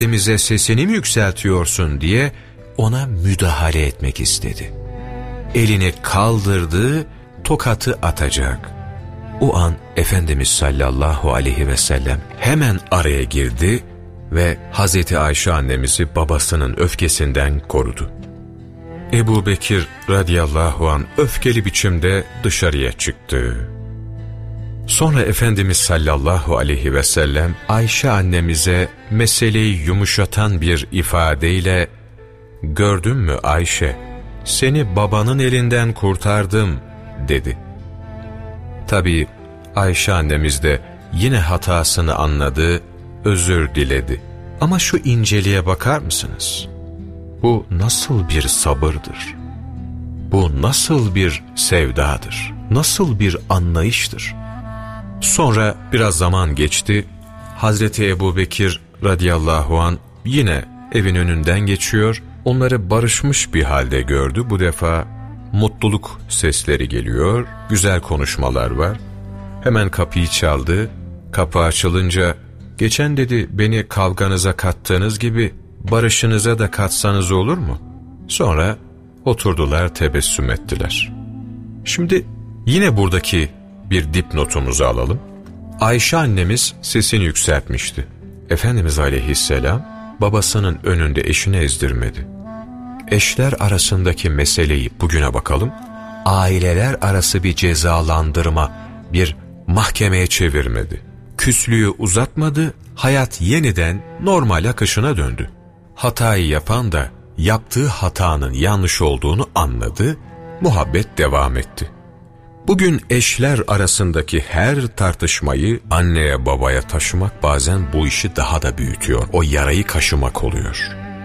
Efendimiz'e sesini mi yükseltiyorsun diye ona müdahale etmek istedi. Elini kaldırdı, tokatı atacak. O an Efendimiz sallallahu aleyhi ve sellem hemen araya girdi ve Hazreti Ayşe annemizi babasının öfkesinden korudu. Ebu Bekir radıyallahu anh öfkeli biçimde dışarıya çıktı. Sonra Efendimiz sallallahu aleyhi ve sellem Ayşe annemize meseleyi yumuşatan bir ifadeyle "Gördün mü Ayşe, seni babanın elinden kurtardım" dedi. Tabii Ayşe annemiz de yine hatasını anladı, özür diledi. Ama şu inceliğe bakar mısınız? Bu nasıl bir sabırdır? Bu nasıl bir sevdadır? Nasıl bir anlayıştır? Sonra biraz zaman geçti. Hazreti Ebu Bekir radıyallahu anh yine evin önünden geçiyor. Onları barışmış bir halde gördü. Bu defa mutluluk sesleri geliyor. Güzel konuşmalar var. Hemen kapıyı çaldı. Kapı açılınca "Geçen dedi beni kavganıza kattığınız gibi barışınıza da katsanız olur mu?" Sonra oturdular, tebessüm ettiler. Şimdi yine buradaki bir dipnotumuzu alalım. Ayşe annemiz sesini yükseltmişti. Efendimiz aleyhisselam babasının önünde eşini ezdirmedi. Eşler arasındaki meseleyi bugüne bakalım. Aileler arası bir cezalandırma, bir mahkemeye çevirmedi. Küslüğü uzatmadı, hayat yeniden normal akışına döndü. Hatayı yapan da yaptığı hatanın yanlış olduğunu anladı, muhabbet devam etti. Bugün eşler arasındaki her tartışmayı anneye babaya taşımak bazen bu işi daha da büyütüyor. O yarayı kaşımak oluyor.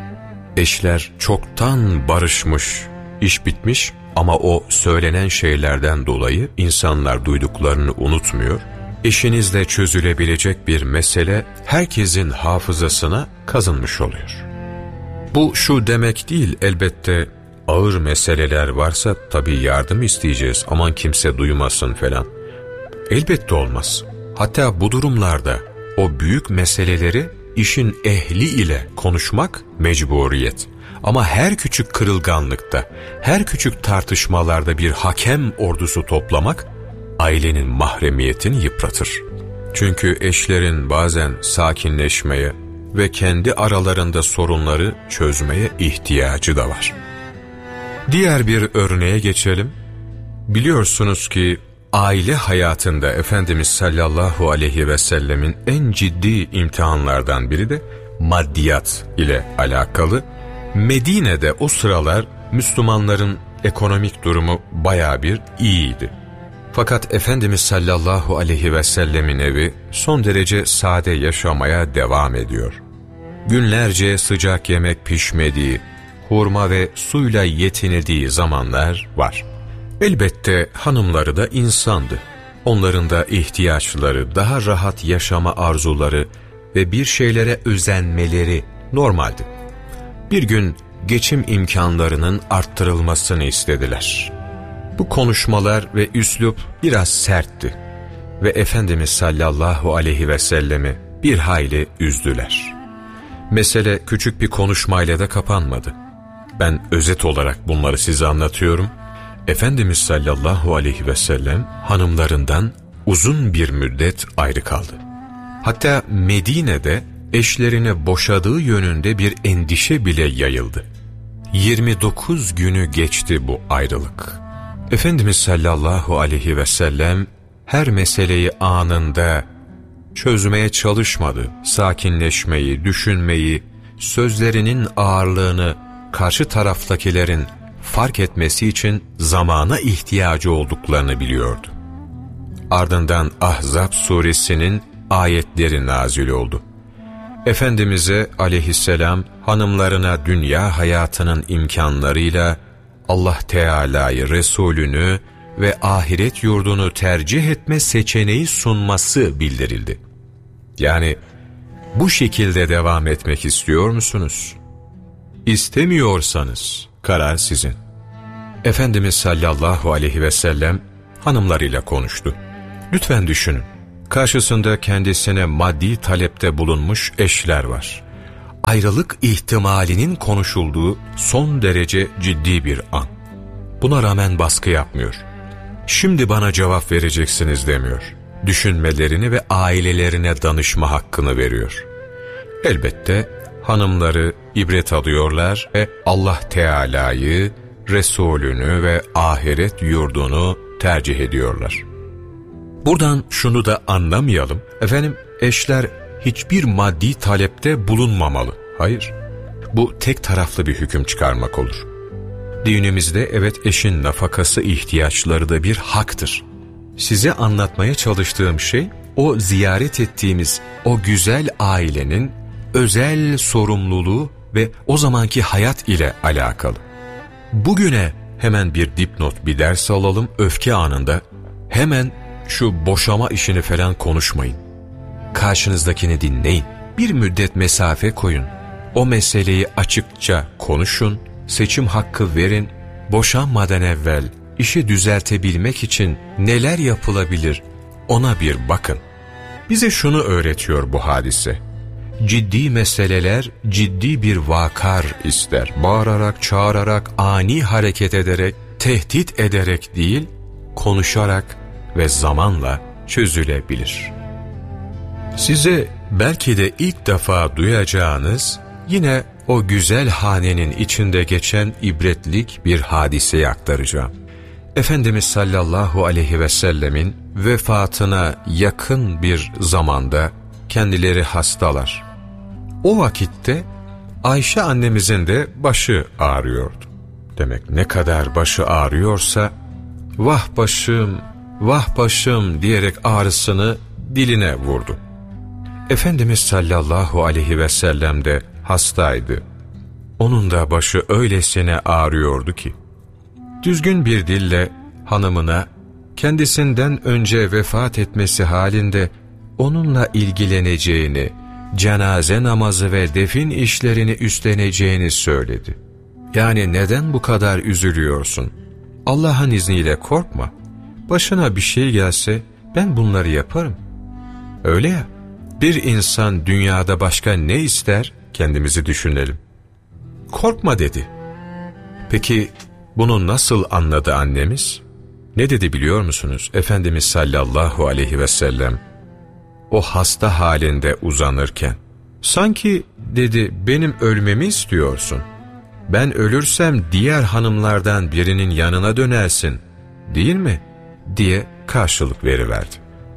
Eşler çoktan barışmış, iş bitmiş ama o söylenen şeylerden dolayı insanlar duyduklarını unutmuyor. Eşinizle çözülebilecek bir mesele herkesin hafızasına kazınmış oluyor. Bu şu demek değil, elbette ağır meseleler varsa tabii yardım isteyeceğiz, aman kimse duymasın falan. Elbette olmaz. Hatta bu durumlarda o büyük meseleleri işin ehli ile konuşmak mecburiyet. Ama her küçük kırılganlıkta, her küçük tartışmalarda bir hakem ordusu toplamak ailenin mahremiyetini yıpratır. Çünkü eşlerin bazen sakinleşmeye ve kendi aralarında sorunları çözmeye ihtiyacı da var. Diğer bir örneğe geçelim. Biliyorsunuz ki aile hayatında Efendimiz sallallahu aleyhi ve sellemin en ciddi imtihanlardan biri de maddiyat ile alakalı. Medine'de o sıralar Müslümanların ekonomik durumu bayağı bir iyiydi. Fakat Efendimiz sallallahu aleyhi ve sellemin evi son derece sade yaşamaya devam ediyor. Günlerce sıcak yemek pişmediği, hurma ve suyla yetinildiği zamanlar var. Elbette hanımları da insandı. Onların da ihtiyaçları, daha rahat yaşama arzuları ve bir şeylere özenmeleri normaldi. Bir gün geçim imkanlarının arttırılmasını istediler. Bu konuşmalar ve üslup biraz sertti ve Efendimiz sallallahu aleyhi ve sellemi bir hayli üzdüler. Mesele küçük bir konuşmayla da kapanmadı. Ben özet olarak bunları size anlatıyorum. Efendimiz sallallahu aleyhi ve sellem hanımlarından uzun bir müddet ayrı kaldı. Hatta Medine'de eşlerini boşadığı yönünde bir endişe bile yayıldı. 29 günü geçti bu ayrılık. Efendimiz sallallahu aleyhi ve sellem her meseleyi anında çözmeye çalışmadı. Sakinleşmeyi, düşünmeyi, sözlerinin ağırlığını karşı taraftakilerin fark etmesi için zamana ihtiyacı olduklarını biliyordu. Ardından Ahzab suresinin ayetleri nazil oldu. Efendimiz'e aleyhisselam hanımlarına dünya hayatının imkanlarıyla Allah Teala'yı, Resulünü ve ahiret yurdunu tercih etme seçeneği sunması bildirildi. Yani bu şekilde devam etmek istiyor musunuz? İstemiyorsanız karar sizin. Efendimiz sallallahu aleyhi ve sellem hanımlarıyla konuştu. Lütfen düşünün. Karşısında kendisine maddi talepte bulunmuş eşler var. ayrılık ihtimalinin konuşulduğu son derece ciddi bir an. Buna rağmen baskı yapmıyor. Şimdi bana cevap vereceksiniz demiyor. Düşünmelerini ve ailelerine danışma hakkını veriyor. Elbette hanımları ibret alıyorlar ve Allah Teala'yı, Resulünü ve ahiret yurdunu tercih ediyorlar. Buradan şunu da anlamayalım. Eşler hiçbir maddi talepte bulunmamalı. Hayır. Bu tek taraflı bir hüküm çıkarmak olur. Dinimizde evet, eşin nafakası, ihtiyaçları da bir haktır. Size anlatmaya çalıştığım şey, o ziyaret ettiğimiz o güzel ailenin özel sorumluluğu ve o zamanki hayat ile alakalı. Bugüne hemen bir dipnot, bir ders alalım. Öfke anında hemen şu boşama işini falan konuşmayın. Karşınızdakini dinleyin. Bir müddet mesafe koyun. O meseleyi açıkça konuşun. Seçim hakkı verin. Boşanmadan evvel işi düzeltebilmek için neler yapılabilir, ona bir bakın. Bize şunu öğretiyor bu hadise. Ciddi meseleler ciddi bir vakar ister. Bağırarak, çağırarak, ani hareket ederek, tehdit ederek değil, konuşarak ve zamanla çözülebilir. Size belki de ilk defa duyacağınız yine o güzel hanenin içinde geçen ibretlik bir hadiseyi aktaracağım. Efendimiz sallallahu aleyhi ve sellemin vefatına yakın bir zamanda kendileri hastalar. O vakitte Ayşe annemizin de başı ağrıyordu. Demek ne kadar başı ağrıyorsa vah başım, vah başım diyerek ağrısını diline vurdu. Efendimiz sallallahu aleyhi ve sellem de hastaydı. Onun da başı öylesine ağrıyordu ki, düzgün bir dille hanımına kendisinden önce vefat etmesi halinde onunla ilgileneceğini, cenaze namazı ve defin işlerini üstleneceğini söyledi. Yani neden bu kadar üzülüyorsun? Allah'ın izniyle korkma. Başına bir şey gelse ben bunları yaparım. Öyle ya, bir insan dünyada başka ne ister? Kendimizi düşünelim. Korkma dedi. Peki bunu nasıl anladı annemiz? Ne dedi biliyor musunuz? Efendimiz sallallahu aleyhi ve sellem o hasta halinde uzanırken, sanki dedi benim ölmemi istiyorsun. Ben ölürsem diğer hanımlardan birinin yanına dönersin, değil mi? Diye karşılık veriverdi.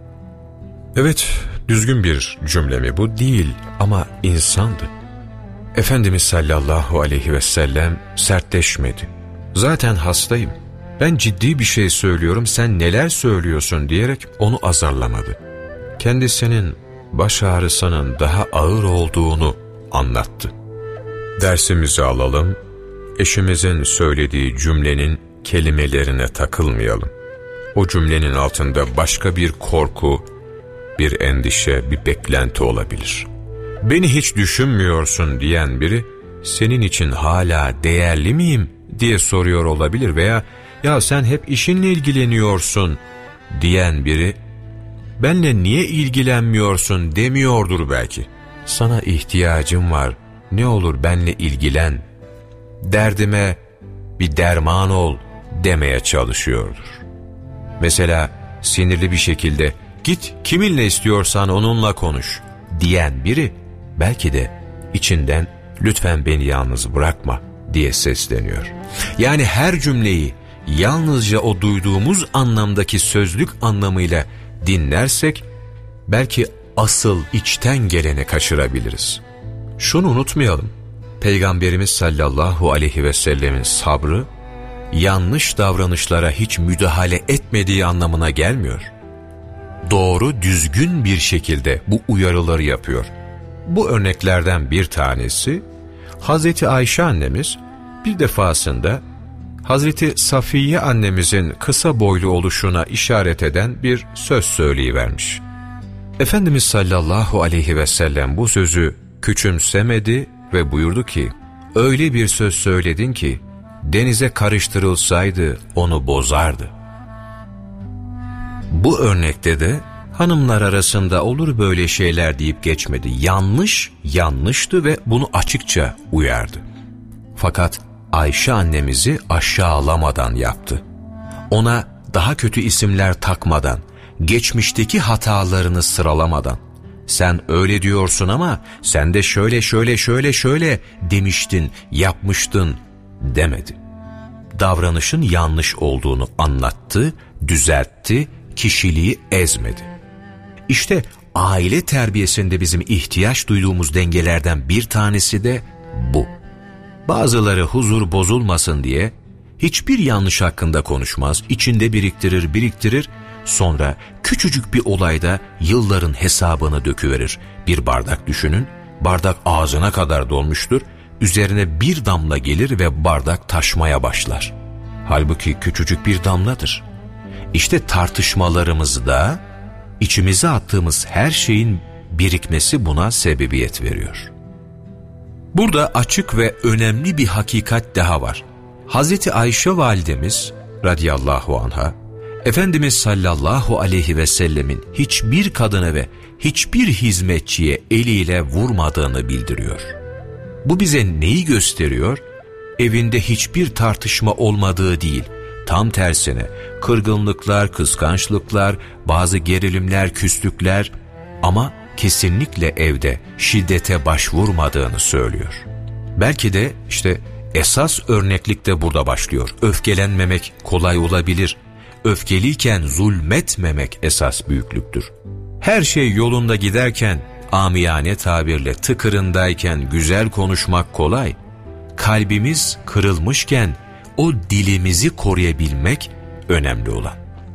Evet, düzgün bir cümle mi bu? Değil ama insandı. Efendimiz sallallahu aleyhi ve sellem sertleşmedi. Zaten hastayım, ben ciddi bir şey söylüyorum, sen neler söylüyorsun diyerek onu azarlamadı. Kendisinin baş ağrısının daha ağır olduğunu anlattı. Dersimizi alalım, eşimizin söylediği cümlenin kelimelerine takılmayalım. O cümlenin altında başka bir korku, bir endişe, bir beklenti olabilir. Beni hiç düşünmüyorsun diyen biri, senin için hala değerli miyim diye soruyor olabilir veya ya sen hep işinle ilgileniyorsun diyen biri, benle niye ilgilenmiyorsun demiyordur belki. Sana ihtiyacım var, ne olur benle ilgilen, derdime bir derman ol demeye çalışıyordur. Mesela sinirli bir şekilde git kiminle istiyorsan onunla konuş diyen biri belki de içinden lütfen beni yalnız bırakma diye sesleniyor. Yani her cümleyi yalnızca o duyduğumuz anlamdaki sözlük anlamıyla dinlersek belki asıl içten geleni kaçırabiliriz. Şunu unutmayalım. Peygamberimiz sallallahu aleyhi ve sellemin sabrı yanlış davranışlara hiç müdahale etmediği anlamına gelmiyor. Doğru, düzgün bir şekilde bu uyarıları yapıyor. Bu örneklerden bir tanesi, Hazreti Ayşe annemiz bir defasında Hazreti Safiye annemizin kısa boylu oluşuna işaret eden bir söz söyleyivermiş. Efendimiz sallallahu aleyhi ve sellem bu sözü küçümsemedi ve buyurdu ki, öyle bir söz söyledin ki denize karıştırılsaydı onu bozardı. Bu örnekte de hanımlar arasında olur böyle şeyler deyip geçmedi. Yanlış, yanlıştı ve bunu açıkça uyardı. Fakat Ayşe annemizi aşağılamadan yaptı. Ona daha kötü isimler takmadan, geçmişteki hatalarını sıralamadan, sen öyle diyorsun ama sen de şöyle demiştin, yapmıştın demedi. Davranışın yanlış olduğunu anlattı, düzeltti, kişiliği ezmedi. İşte aile terbiyesinde bizim ihtiyaç duyduğumuz dengelerden bir tanesi de bu. Bazıları huzur bozulmasın diye hiçbir yanlış hakkında konuşmaz, içinde biriktirir, sonra küçücük bir olayda yılların hesabını döküverir. Bir bardak düşünün, bardak ağzına kadar dolmuştur, üzerine bir damla gelir ve bardak taşmaya başlar. Halbuki küçücük bir damladır. İşte tartışmalarımızda içimize attığımız her şeyin birikmesi buna sebebiyet veriyor. Burada açık ve önemli bir hakikat daha var. Hazreti Ayşe validemiz radıyallahu anha, Efendimiz sallallahu aleyhi ve sellemin hiçbir kadına ve hiçbir hizmetçiye eliyle vurmadığını bildiriyor. Bu bize neyi gösteriyor? Evinde hiçbir tartışma olmadığı değil, tam tersine kırgınlıklar, kıskançlıklar, bazı gerilimler, küslükler ama kesinlikle evde şiddete başvurmadığını söylüyor. Belki de işte esas örneklik de burada başlıyor. Öfkelenmemek kolay olabilir. Öfkeliyken zulmetmemek esas büyüklüktür. Her şey yolunda giderken, amiyane tabirle tıkırındayken güzel konuşmak kolay. Kalbimiz kırılmışken o dilimizi koruyabilmek önemli olan.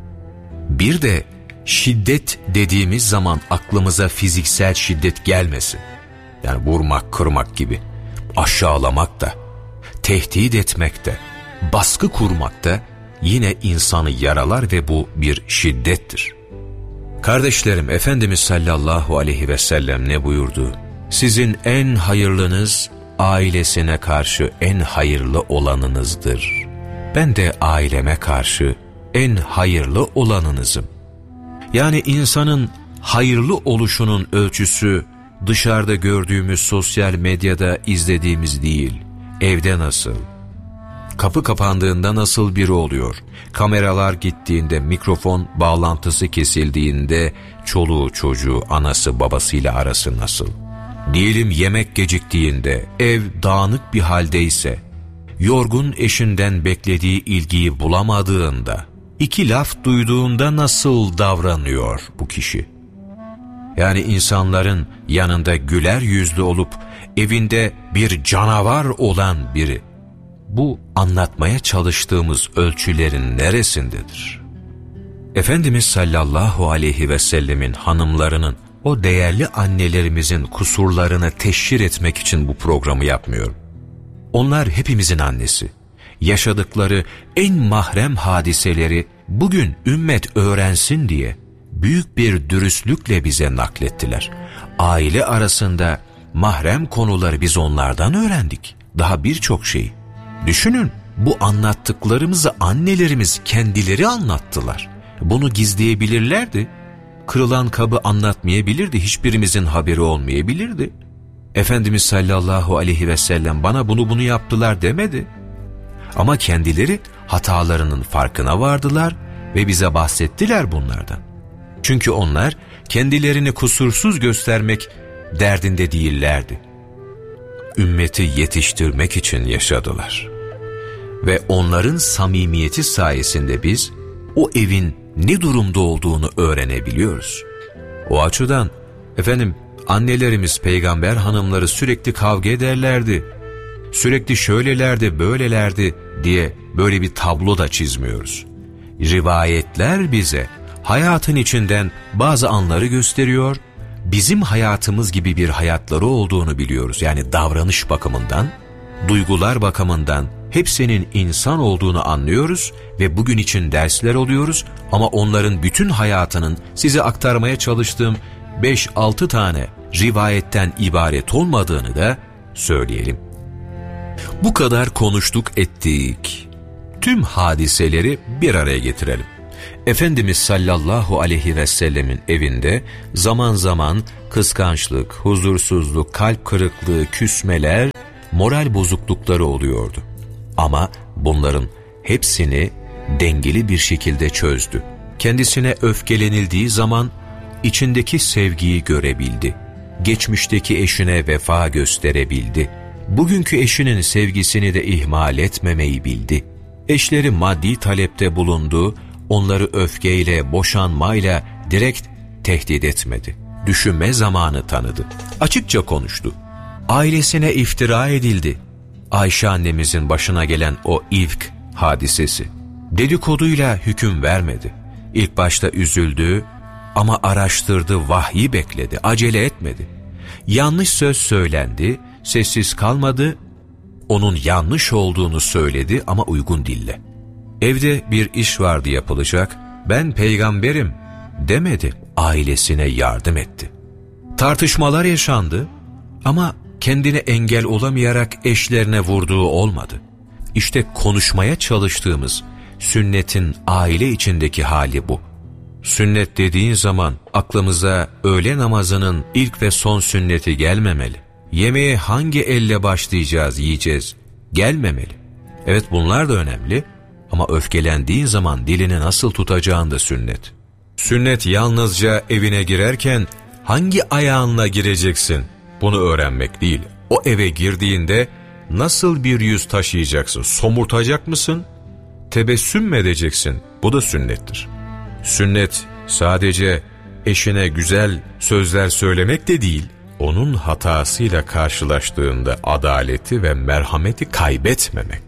Bir de şiddet dediğimiz zaman aklımıza fiziksel şiddet gelmesin. Yani vurmak, kırmak gibi. Aşağılamak da, tehdit etmek de, baskı kurmak da yine insanı yaralar ve bu bir şiddettir. Kardeşlerim, Efendimiz sallallahu aleyhi ve sellem ne buyurdu? Sizin en hayırlınız ailesine karşı en hayırlı olanınızdır. Ben de aileme karşı en hayırlı olanınızım. Yani insanın hayırlı oluşunun ölçüsü dışarıda gördüğümüz sosyal medyada izlediğimiz değil. Evde nasıl? Kapı kapandığında nasıl biri oluyor? Kameralar gittiğinde, mikrofon bağlantısı kesildiğinde çoluğu çocuğu, anası babasıyla arası nasıl? Diyelim yemek geciktiğinde, ev dağınık bir haldeyse, yorgun eşinden beklediği ilgiyi bulamadığında, iki laf duyduğunda nasıl davranıyor bu kişi? Yani insanların yanında güler yüzlü olup evinde bir canavar olan biri, bu anlatmaya çalıştığımız ölçülerin neresindedir? Efendimiz sallallahu aleyhi ve sellemin hanımlarının, o değerli annelerimizin kusurlarını teşhir etmek için bu programı yapmıyorum. Onlar hepimizin annesi. Yaşadıkları en mahrem hadiseleri bugün ümmet öğrensin diye büyük bir dürüstlükle bize naklettiler. Aile arasında mahrem konuları biz onlardan öğrendik. Daha birçok şey. Düşünün, bu anlattıklarımızı annelerimiz kendileri anlattılar. Bunu gizleyebilirlerdi. Kırılan kabı anlatmayabilirdi, hiçbirimizin haberi olmayabilirdi. Efendimiz sallallahu aleyhi ve sellem bana bunu yaptılar demedi. Ama kendileri hatalarının farkına vardılar ve bize bahsettiler bunlardan. Çünkü onlar kendilerini kusursuz göstermek derdinde değillerdi. Ümmeti yetiştirmek için yaşadılar. Ve onların samimiyeti sayesinde biz o evin ne durumda olduğunu öğrenebiliyoruz. O açıdan annelerimiz, peygamber hanımları sürekli kavga ederlerdi. Sürekli şöylelerdi, böylelerdi diye böyle bir tablo da çizmiyoruz. Rivayetler bize hayatın içinden bazı anları gösteriyor, bizim hayatımız gibi bir hayatları olduğunu biliyoruz. Yani davranış bakımından, duygular bakımından hepsinin insan olduğunu anlıyoruz ve bugün için dersler oluyoruz ama onların bütün hayatının size aktarmaya çalıştığım 5-6 tane rivayetten ibaret olmadığını da söyleyelim. Bu kadar konuştuk ettik. Tüm hadiseleri bir araya getirelim. Efendimiz sallallahu aleyhi ve sellemin evinde zaman zaman kıskançlık, huzursuzluk, kalp kırıklığı, küsmeler, moral bozuklukları oluyordu. Ama bunların hepsini dengeli bir şekilde çözdü. Kendisine öfkelenildiği zaman içindeki sevgiyi görebildi. Geçmişteki eşine vefa gösterebildi. Bugünkü eşinin sevgisini de ihmal etmemeyi bildi. Eşleri maddi talepte bulundu, onları öfkeyle, boşanmayla direkt tehdit etmedi. Düşünme zamanı tanıdı. Açıkça konuştu. Ailesine iftira edildi. Ayşe annemizin başına gelen o ifk hadisesi. Dedikoduyla hüküm vermedi. İlk başta üzüldü ama araştırdı, vahyi bekledi, acele etmedi. Yanlış söz söylendi, sessiz kalmadı, onun yanlış olduğunu söyledi ama uygun dille. Evde bir iş vardı yapılacak, ben peygamberim demedi, ailesine yardım etti. Tartışmalar yaşandı ama kendine engel olamayarak eşlerine vurduğu olmadı. İşte konuşmaya çalıştığımız sünnetin aile içindeki hali bu. Sünnet dediğin zaman aklımıza öğle namazının ilk ve son sünneti gelmemeli. Yemeğe hangi elle başlayacağız, yiyeceğiz gelmemeli. Evet, bunlar da önemli ama öfkelendiğin zaman dilini nasıl tutacağın da sünnet. Sünnet yalnızca evine girerken hangi ayağınla gireceksin bunu öğrenmek değil. O eve girdiğinde nasıl bir yüz taşıyacaksın? Somurtacak mısın? Tebessüm mü edeceksin? Bu da sünnettir. Sünnet sadece eşine güzel sözler söylemek de değil, onun hatasıyla karşılaştığında adaleti ve merhameti kaybetmemek.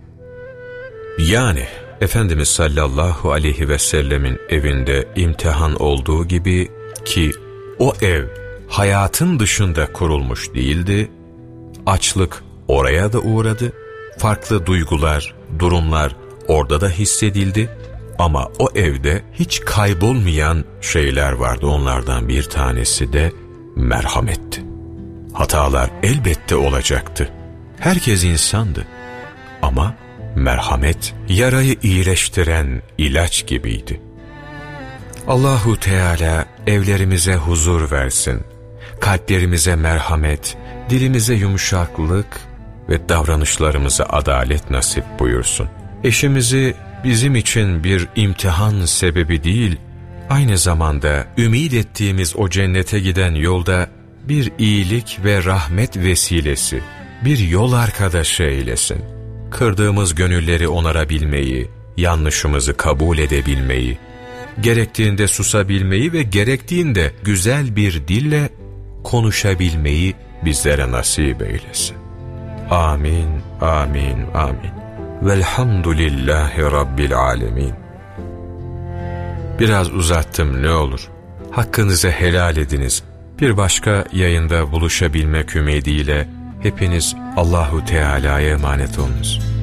Yani Efendimiz sallallahu aleyhi ve sellemin evinde imtihan olduğu gibi, ki o ev hayatın dışında kurulmuş değildi, açlık oraya da uğradı, farklı duygular, durumlar orada da hissedildi ama o evde hiç kaybolmayan şeyler vardı. Onlardan bir tanesi de merhametti. Hatalar elbette olacaktı. Herkes insandı ama merhamet yarayı iyileştiren ilaç gibiydi. Allahu Teala evlerimize huzur versin, kalplerimize merhamet, dilimize yumuşaklık ve davranışlarımıza adalet nasip buyursun. Eşimizi bizim için bir imtihan sebebi değil, aynı zamanda ümit ettiğimiz o cennete giden yolda bir iyilik ve rahmet vesilesi, bir yol arkadaşı eylesin. Kırdığımız gönülleri onarabilmeyi, yanlışımızı kabul edebilmeyi, gerektiğinde susabilmeyi ve gerektiğinde güzel bir dille konuşabilmeyi bizlere nasip eylesin. Amin, amin, amin. Velhamdülillahi Rabbil alemin. Biraz uzattım, ne olur. Hakkınızı helal ediniz. Bir başka yayında buluşabilmek ümidiyle hepiniz Allahu Teala'ya emanet olunuz.